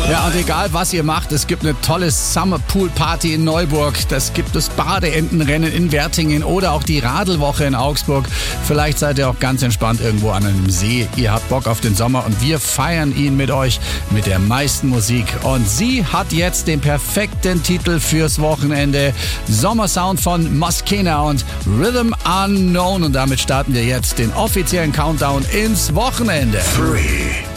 Ja, und egal was ihr macht, es gibt eine tolle Summer Pool Party in Neuburg. Das gibt das Badeentenrennen in Wertingen oder auch die Radelwoche in Augsburg. Vielleicht seid ihr auch ganz entspannt irgendwo an einem See. Ihr habt Bock auf den Sommer und wir feiern ihn mit euch mit der meisten Musik. Und sie hat jetzt den perfekten Titel fürs Wochenende. Sommersound von Moskena und Rhythm Unknown. Und damit starten wir jetzt den offiziellen Countdown ins Wochenende. 3